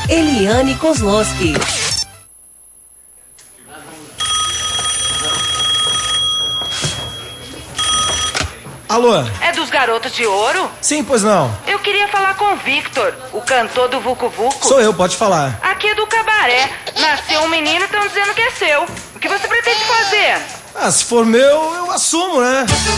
Eliane Kozlowski. Alô? É dos Garotos de Ouro? Sim, pois não. Eu queria falar com o Victor, o cantor do Vucu Vucu. Sou eu, pode falar. Aqui é do Cabaré. Nasceu um menino e estão dizendo que é seu. O que você pretende fazer? Se for meu, eu assumo, né?